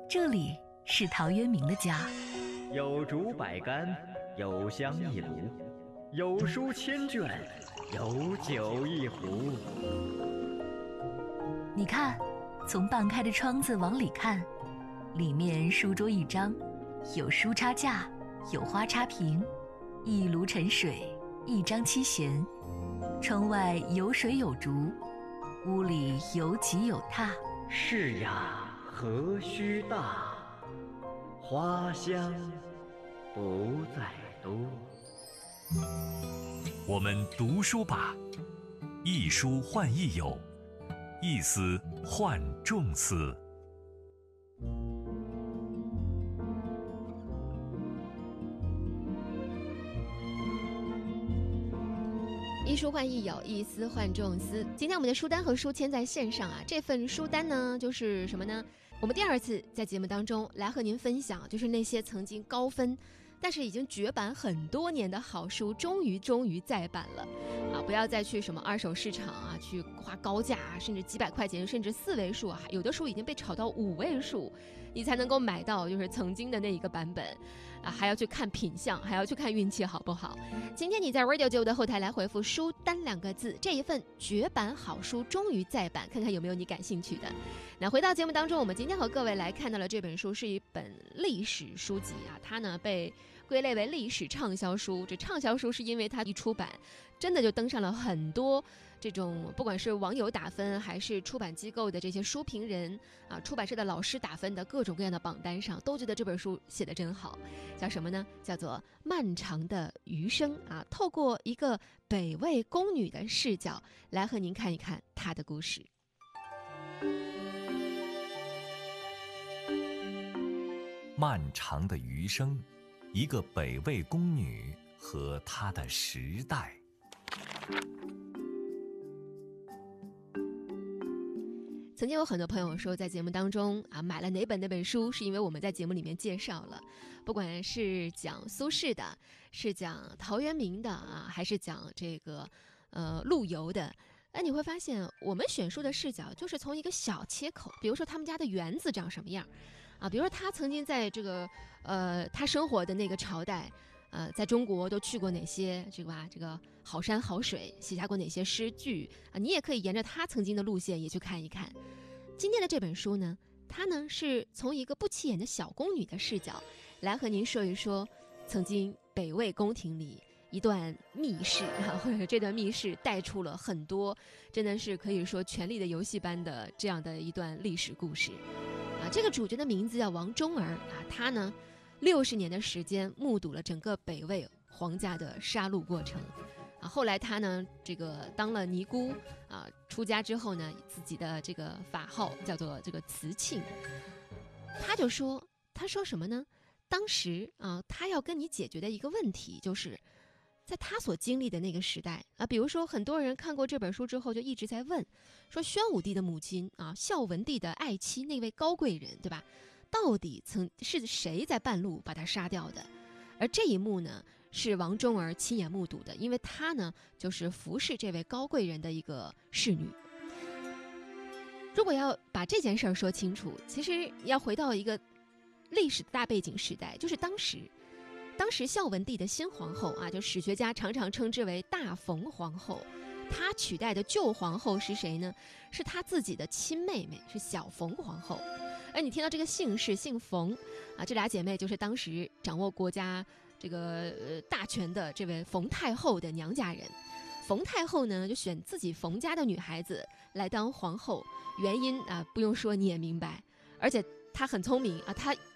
这里是陶渊明的家。 有竹百竿，有香一炉，有书千卷，有酒一壶。 你看，从半开的窗子往里看，里面书桌一张，有书插架，有花插屏，一炉沉水，一张七弦。窗外有水有竹，屋里有几有榻。 是呀，何须大，花香不在多。 我们读书吧，一书换一友，一思换众思。 一书换一友，一思换众思。今天我们的书单和书签在线上啊，这份书单呢就是什么呢？我们第二次在节目当中来和您分享，就是那些曾经高分但是已经绝版很多年的好书终于再版了啊！不要再去什么二手市场啊，去花高价啊，甚至几百块钱，甚至4位数啊，有的书已经被炒到5位数，你才能够买到就是曾经的那一个版本啊！还要去看品相，还要去看运气好不好？今天你在 Radio 9的后台来回复书单2个字，这一份绝版好书终于再版，看看有没有你感兴趣的。那回到节目当中，我们今天和各位来看到了这本书是一本历史书籍啊，它呢被归类为历史畅销书。这畅销书是因为它一出版真的就登上了很多这种不管是网友打分还是出版机构的这些书评人啊，出版社的老师打分的各种各样的榜单上，都觉得这本书写得真好。叫什么呢？叫做漫长的余生啊，透过一个北魏宫女的视角来和您看一看她的故事。 漫长的余生，一个北魏宫女和她的时代。 曾经有很多朋友说，在节目当中啊，买了哪本书，是因为我们在节目里面介绍了，不管是讲苏轼的，是讲陶渊明的啊，还是讲这个陆游的。你会发现我们选书的视角就是从一个小切口，比如说他们家的园子长什么样啊，比如说他曾经在这个他生活的那个朝代在中国都去过哪些这个好山好水，写下过哪些诗句啊，你也可以沿着他曾经的路线也去看一看。今天的这本书呢，它呢是从一个不起眼的小宫女的视角来和您说一说曾经北魏宫廷里一段密室啊，或者这段密室带出了很多真的是可以说权力的游戏般的这样的一段历史故事啊。这个主角的名字叫王忠儿啊，他呢60年的时间目睹了整个北魏皇家的杀戮过程啊。后来他呢这个当了尼姑啊，出家之后呢，自己的这个法号叫做这个慈庆。他说什么呢？当时啊，他要跟你解决的一个问题就是在他所经历的那个时代啊，比如说很多人看过这本书之后就一直在问说，宣武帝的母亲啊，孝文帝的爱妻那位高贵人，对吧？到底是谁在半路把他杀掉的？而这一幕呢，是王忠儿亲眼目睹的，因为他呢就是服侍这位高贵人的一个侍女。如果要把这件事儿说清楚，其实要回到一个历史大背景时代，就是当时孝文帝的新皇后啊，就史学家常常称之为大冯皇后。她取代的旧皇后是谁呢？是她自己的亲妹妹，是小冯皇后。而你听到这个姓氏姓冯啊，这俩姐妹就是当时掌握国家这个大权的这位冯太后的娘家人。冯太后呢就选自己冯家的女孩子来当皇后，原因啊不用说你也明白，而且她很聪明啊，她